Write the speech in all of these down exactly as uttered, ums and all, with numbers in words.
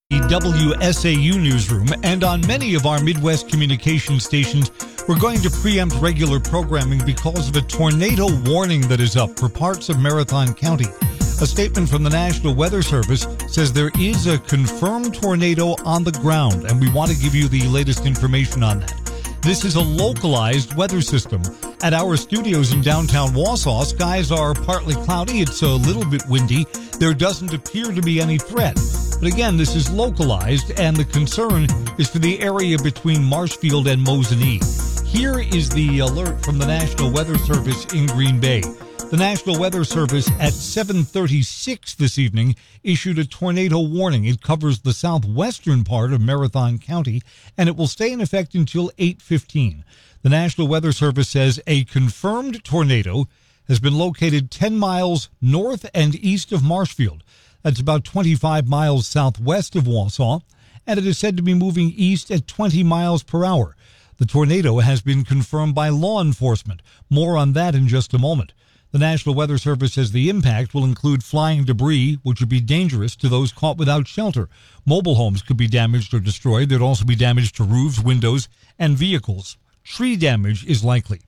The W S A U newsroom, and on many of our Midwest communication stations, we're going to preempt regular programming because of a tornado warning that is up for parts of Marathon County. A statement from the National Weather Service says there is a confirmed tornado on the ground, and we want to give you the latest information on that. This is a localized weather system. At our studios in downtown Wausau, skies are partly cloudy. It's a little bit windy. There doesn't appear to be any threat. But again, this is localized, and the concern is for the area between Marshfield and Mosinee. Here is the alert from the National Weather Service in Green Bay. The National Weather Service at seven thirty-six this evening issued a tornado warning. It covers the southwestern part of Marathon County, and it will stay in effect until eight fifteen. The National Weather Service says a confirmed tornado has been located ten miles north and east of Marshfield. That's about twenty-five miles southwest of Wausau, and it is said to be moving east at twenty miles per hour. The tornado has been confirmed by law enforcement. More on that in just a moment. The National Weather Service says the impact will include flying debris, which would be dangerous to those caught without shelter. Mobile homes could be damaged or destroyed. There'd also be damage to roofs, windows, and vehicles. Tree damage is likely.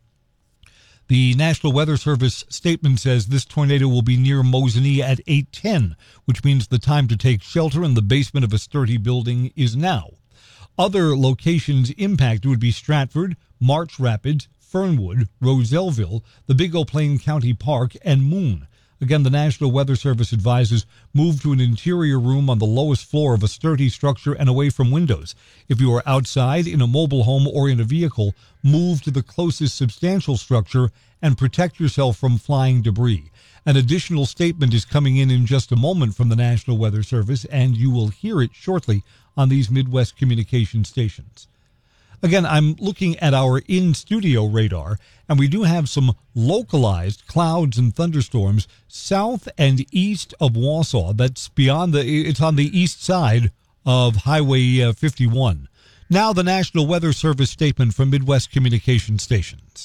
The National Weather Service statement says this tornado will be near Mosinee at eight ten, which means the time to take shelter in the basement of a sturdy building is now. Other locations impacted would be Stratford, March Rapids, Fernwood, Roselleville, the Big O Plain County Park, and Moon. Again, the National Weather Service advises move to an interior room on the lowest floor of a sturdy structure and away from windows. If you are outside, in a mobile home, or in a vehicle, move to the closest substantial structure and protect yourself from flying debris. An additional statement is coming in in just a moment from the National Weather Service, and you will hear it shortly on these Midwest communication stations. Again, I'm looking at our in-studio radar, and we do have some localized clouds and thunderstorms south and east of Wausau. That's beyond the, it's on the east side of Highway uh, fifty-one. Now the National Weather Service statement from Midwest communication stations.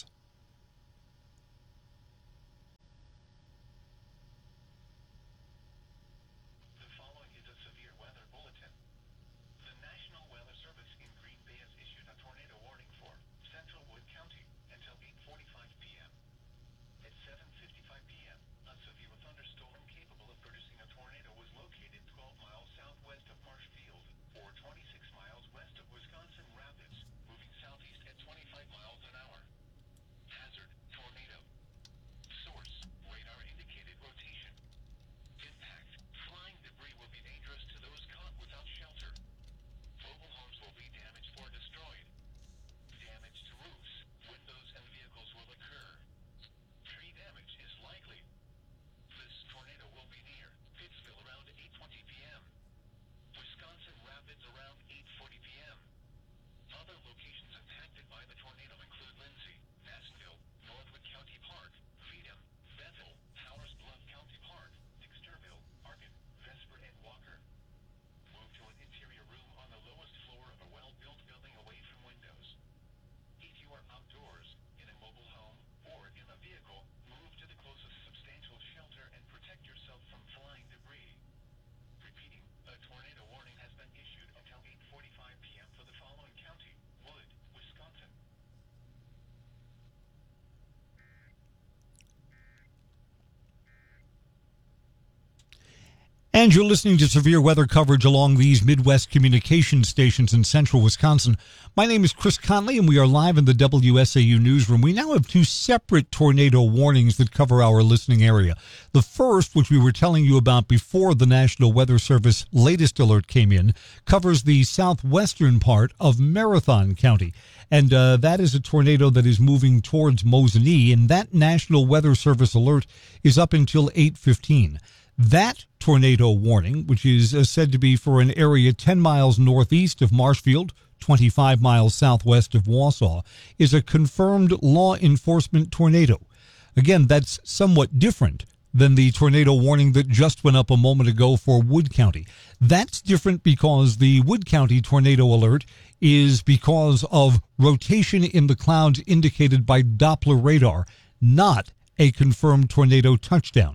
And you're listening to severe weather coverage along these Midwest communication stations in central Wisconsin. My name is Chris Conley, and we are live in the W S A U newsroom. We now have two separate tornado warnings that cover our listening area. The first, which we were telling you about before the National Weather Service latest alert came in, covers the southwestern part of Marathon County. And uh, that is a tornado that is moving towards Mosinee, and that National Weather Service alert is up until eight fifteen. That tornado warning, which is uh, said to be for an area ten miles northeast of Marshfield, twenty-five miles southwest of Wausau, is a confirmed law enforcement tornado. Again, that's somewhat different than the tornado warning that just went up a moment ago for Wood County. That's different because the Wood County tornado alert is because of rotation in the clouds indicated by Doppler radar, not a confirmed tornado touchdown.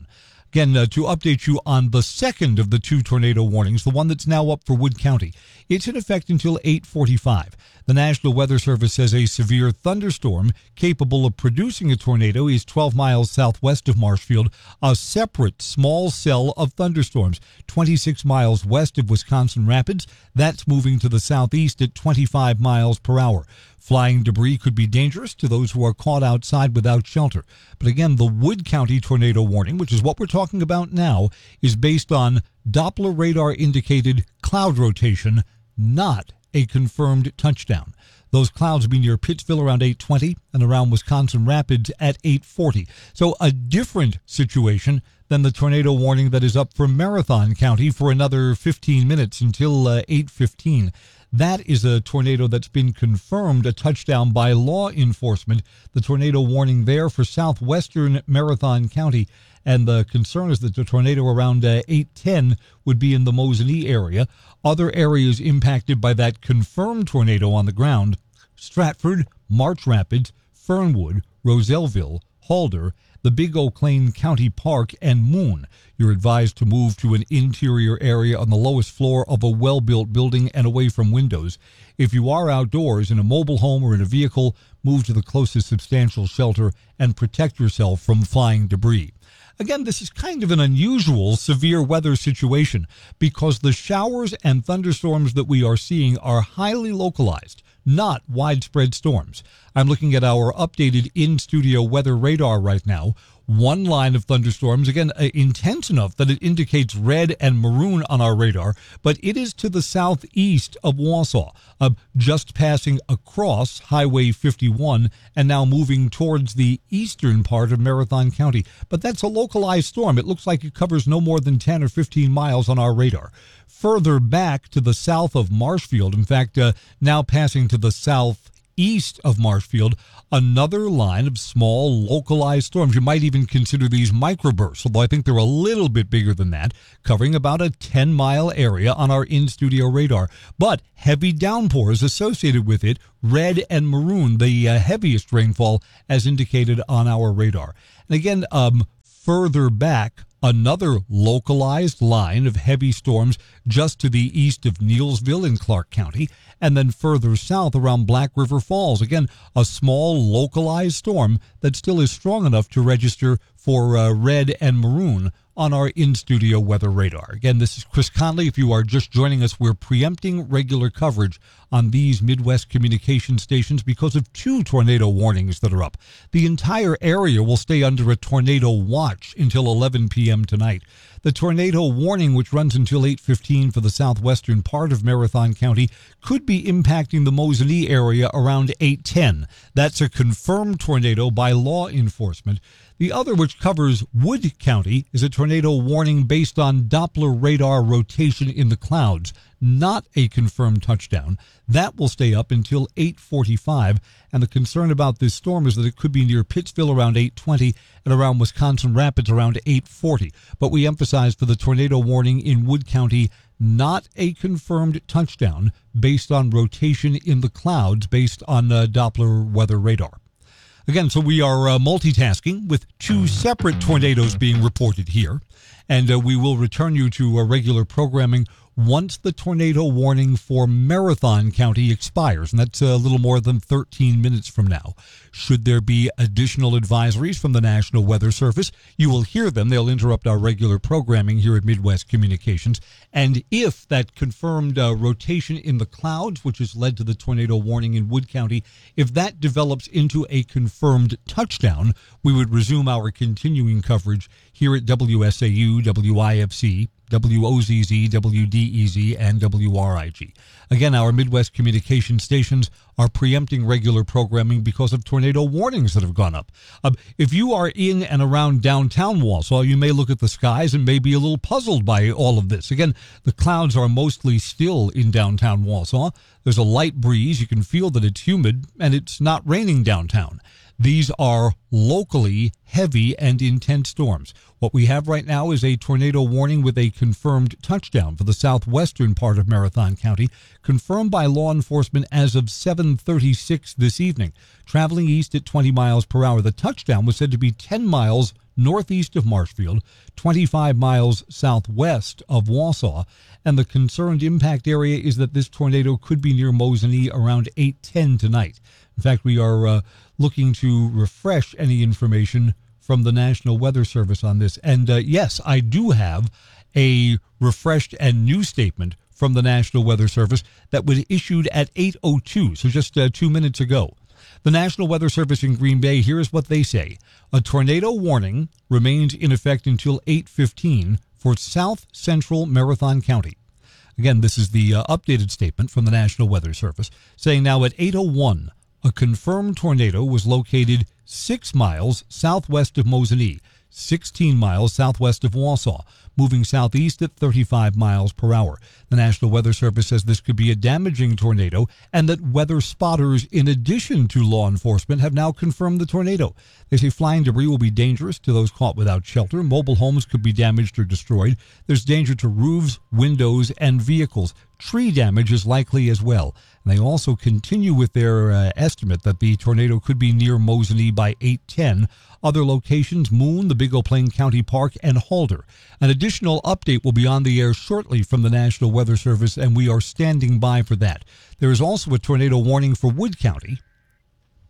Again, uh, to update you on the second of the two tornado warnings, the one that's now up for Wood County. It's in effect until eight forty-five. The National Weather Service says a severe thunderstorm capable of producing a tornado is twelve miles southwest of Marshfield, a separate small cell of thunderstorms twenty-six miles west of Wisconsin Rapids. That's moving to the southeast at twenty-five miles per hour. Flying debris could be dangerous to those who are caught outside without shelter. But again, the Wood County tornado warning, which is what we're talking about now, is based on Doppler radar indicated cloud rotation, not a confirmed touchdown. Those clouds will be near Pittsville around eight twenty and around Wisconsin Rapids at eight forty. So a different situation than the tornado warning that is up for Marathon County for another fifteen minutes until uh, eight fifteen. That is a tornado that's been confirmed a touchdown by law enforcement. The tornado warning there for southwestern Marathon County. And the concern is that the tornado around uh, eight ten would be in the Mosinee area. Other areas impacted by that confirmed tornado on the ground: Stratford, March Rapids, Fernwood, Roselleville, Halder, the Big Oak Lane County Park, and Moon. You're advised to move to an interior area on the lowest floor of a well-built building and away from windows. If you are outdoors in a mobile home or in a vehicle, move to the closest substantial shelter and protect yourself from flying debris. Again, this is kind of an unusual severe weather situation because the showers and thunderstorms that we are seeing are highly localized, not widespread storms. I'm looking at our updated in-studio weather radar right now. One line of thunderstorms, again, uh, intense enough that it indicates red and maroon on our radar, but it is to the southeast of Wausau, uh, just passing across Highway fifty-one and now moving towards the eastern part of Marathon County. But that's a localized storm. It looks like it covers no more than ten or fifteen miles on our radar. Further back to the south of Marshfield, in fact, uh, now passing to the south east of Marshfield, another line of small localized storms. You might even consider these microbursts, although I think they're a little bit bigger than that, covering about a ten mile area on our in-studio radar. But heavy downpours associated with it, red and maroon, the uh, heaviest rainfall as indicated on our radar. And again, um, further back, another localized line of heavy storms just to the east of Neillsville in Clark County, and then further south around Black River Falls. Again, a small localized storm that still is strong enough to register for uh, red and maroon on our in-studio weather radar. Again, this is Chris Conley. If you are just joining us, we're preempting regular coverage on these Midwest communication stations because of two tornado warnings that are up. The entire area will stay under a tornado watch until eleven p.m. tonight. The tornado warning, which runs until eight fifteen for the southwestern part of Marathon County, could be impacting the Mosinee area around eight ten. That's a confirmed tornado by law enforcement. The other, which covers Wood County, is a tornado warning based on Doppler radar rotation in the clouds, not a confirmed touchdown. That will stay up until eight forty-five, and the concern about this storm is that it could be near Pittsville around eight twenty and around Wisconsin Rapids around eight forty. But we emphasize for the tornado warning in Wood County, not a confirmed touchdown based on rotation in the clouds based on uh, Doppler weather radar. Again, so we are uh, multitasking with two separate tornadoes being reported here, and uh, we will return you to uh, regular programming once the tornado warning for Marathon County expires, and that's a little more than thirteen minutes from now. Should there be additional advisories from the National Weather Service, you will hear them. They'll interrupt our regular programming here at Midwest Communications. And if that confirmed uh, rotation in the clouds, which has led to the tornado warning in Wood County, if that develops into a confirmed touchdown, we would resume our continuing coverage here at W S A U, W I F C, W O Z Z, W D E Z, and W R I G. Again, our Midwest communication stations are preempting regular programming because of tornado warnings that have gone up. Uh, if you are in and around downtown Wausau, you may look at the skies and may be a little puzzled by all of this. Again, the clouds are mostly still in downtown Wausau. There's a light breeze. You can feel that it's humid, and it's not raining downtown. These are locally heavy and intense storms. What we have right now is a tornado warning with a confirmed touchdown for the southwestern part of Marathon County, confirmed by law enforcement as of seven thirty-six this evening, traveling east at twenty miles per hour. The touchdown was said to be ten miles northeast of Marshfield, twenty-five miles southwest of Wausau, and the concerned impact area is that this tornado could be near Mosinee around eight ten tonight. In fact, we are uh, looking to refresh any information from the National Weather Service on this. And uh, yes, I do have a refreshed and new statement from the National Weather Service that was issued at eight oh two, so just uh, two minutes ago. The National Weather Service in Green Bay, here's what they say. A tornado warning remains in effect until eight fifteen for south central Marathon County. Again, this is the uh, updated statement from the National Weather Service, saying now at eight oh one, a confirmed tornado was located six miles southwest of Mosinee, sixteen miles southwest of Wausau, moving southeast at thirty-five miles per hour. The National Weather Service says this could be a damaging tornado and that weather spotters, in addition to law enforcement, have now confirmed the tornado. They say flying debris will be dangerous to those caught without shelter. Mobile homes could be damaged or destroyed. There's danger to roofs, windows, and vehicles. Tree damage is likely as well. And they also continue with their uh, estimate that the tornado could be near Mosinee by eight ten. Other locations, Moon, the Big O Plain County Park, and Halder. An additional update will be on the air shortly from the National Weather Service, and we are standing by for that. There is also a tornado warning for Wood County,